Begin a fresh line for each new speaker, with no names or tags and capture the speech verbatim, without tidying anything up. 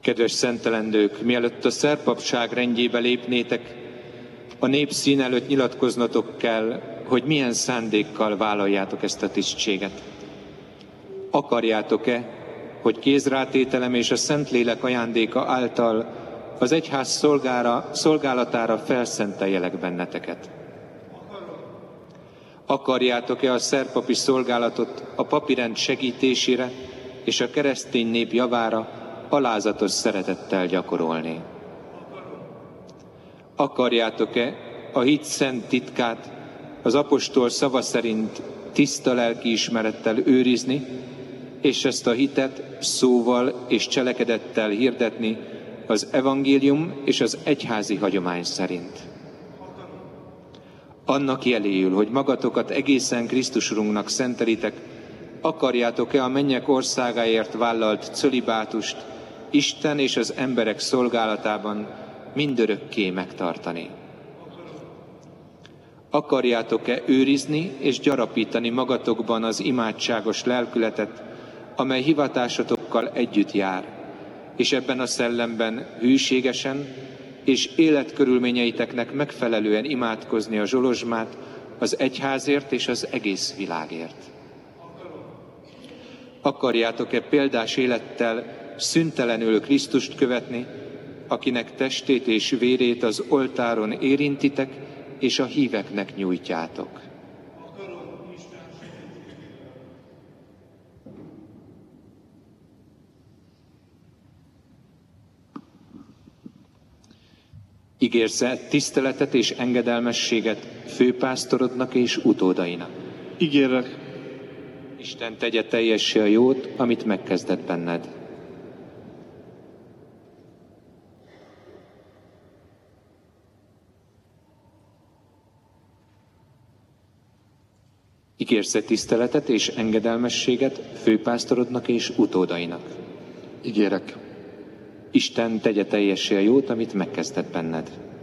Kedves szentelendők, mielőtt a szerpapság rendjébe lépnétek, a nép szín előtt nyilatkoznatok kell, hogy milyen szándékkal vállaljátok ezt a tisztséget. Akarjátok-e, hogy kézrátételem és a Szentlélek ajándéka által az egyház szolgára, szolgálatára felszenteljelek benneteket? Akarjátok-e a szerpapi szolgálatot a papirend segítésére és a keresztény nép javára alázatos szeretettel gyakorolni? Akarjátok-e a hit szent titkát az apostol szava szerint tiszta lelkiismerettel őrizni, és ezt a hitet szóval és cselekedettel hirdetni az evangélium és az egyházi hagyomány szerint? Annak jeléül, hogy magatokat egészen Krisztus Urunknak szentelitek, akarjátok-e a mennyek országáért vállalt cölibátust Isten és az emberek szolgálatában mindörökké megtartani? Akarjátok-e őrizni és gyarapítani magatokban az imádságos lelkületet, amely hivatásotokkal együtt jár, és ebben a szellemben hűségesen és életkörülményeiteknek megfelelően imádkozni a zsolozsmát az egyházért és az egész világért? Akarjátok-e példás élettel szüntelenül Krisztust követni, akinek testét és vérét az oltáron érintitek, és a híveknek nyújtjátok? Ígérsz-e tiszteletet és engedelmességet főpásztorodnak és utódainak?
Ígérek.
Isten tegye teljessé a jót, amit megkezdett benned. Ígérsz-e tiszteletet és engedelmességet főpásztorodnak és utódainak?
Ígérek.
Isten tegye teljessé a jót, amit megkezdett benned.